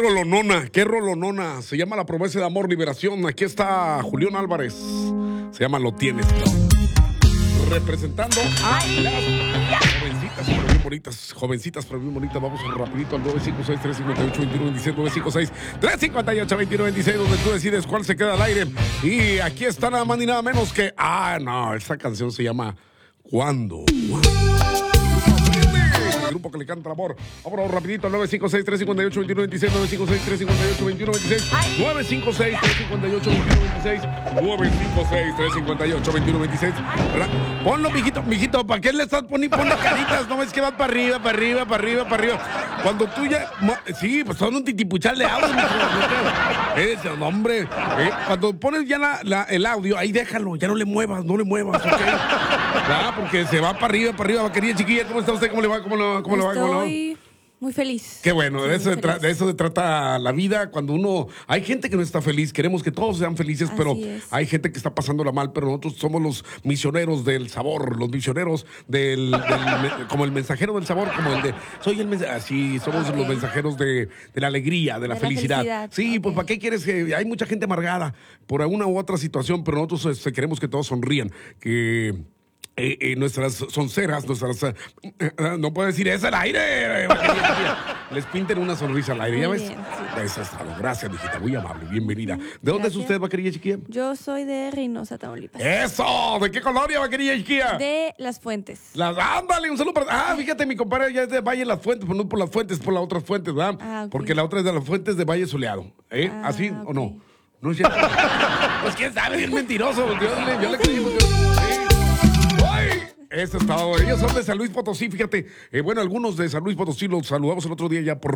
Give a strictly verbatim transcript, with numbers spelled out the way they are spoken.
rolonona, qué rolonona. Se llama La Promesa de Amor, Liberación. Aquí está Julián Álvarez. Se llama Lo Tienes. Representando a las jovencitas, pero bien bonitas. Jovencitas, pero bien bonitas. Vamos rapidito al nueve cinco seis, tres cinco ocho, dos uno dos seis, nueve cinco seis, tres cinco ocho, dos uno dos seis, donde tú decides cuál se queda al aire. Y aquí está nada más ni nada menos que... Ah, no, esta canción se llama ¿Cuándo? ¿Cuándo? Grupo que le canta el amor. Vámonos rapidito al nueve cinco seis, tres cinco ocho, dos uno dos seis, nueve cinco seis, tres cinco ocho, dos uno dos seis, nueve cinco seis, tres cinco ocho, dos uno dos seis, nueve cinco seis, tres cinco ocho, dos uno dos seis. Ponlo, mijito, mijito, ¿para qué le estás poniendo, poniendo caritas? No ves que vas para arriba, para arriba, para arriba, para arriba. Cuando tú ya... Sí, pues son un titipuchal de audio, mijo. Ese hombre. Eh, cuando pones ya la, la, el audio, ahí déjalo, ya no le muevas, no le muevas, ¿ok? Ah, porque se va para arriba, para arriba. Vaquería chiquilla, ¿cómo está usted? ¿Cómo le va? ¿Cómo, lo, cómo le va? ¿Cómo le va? Estoy muy feliz. Qué bueno, sí, de, eso de, tra- de eso se trata la vida. Cuando uno... Hay gente que no está feliz, queremos que todos sean felices, Así pero es. hay gente que está pasándola mal, pero nosotros somos los misioneros del sabor, los misioneros del... del como el mensajero del sabor, como el de... Soy el mensajero... Así, somos Okay. los mensajeros de, de la alegría, de la De la felicidad. felicidad. Sí, Okay. pues ¿para qué quieres que...? Hay mucha gente amargada por alguna u otra situación, pero nosotros este, queremos que todos sonrían, que... Eh, eh, nuestras sonceras, nuestras... Eh, eh, no puedo decir eso al aire. Eh, les pinten una sonrisa al aire, ¿ya Muy ves? bien, sí. Eso es todo. Gracias, mijita. Muy amable. Bienvenida. ¿De dónde Gracias. es usted, vaquerilla chiquilla? Yo soy de Reynosa, Tamaulipas. ¡Eso! ¿De qué colonia, vaquerilla chiquilla? De Las Fuentes. Las, ándale, un saludo para... Ah, fíjate, mi compadre ya es de Valle Las Fuentes, pero no por Las Fuentes, por las otras fuentes, ¿verdad? Ah, ok. Porque la otra es de Las Fuentes de Valle Soleado. ¿Eh? Ah, ¿Así ok. o no? No es cierto. Pues quién sabe, bien mentiroso. Yo le, yo le creí. porque- Sí. ¡Ay! Eso es todo. Ellos son de San Luis Potosí, fíjate. Eh, bueno, algunos de San Luis Potosí los saludamos el otro día ya por